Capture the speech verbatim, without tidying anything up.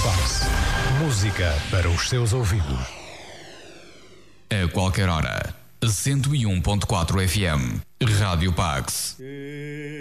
Pax. Música para os seus ouvidos. A qualquer hora. cento e um ponto quatro F M. Rádio Pax.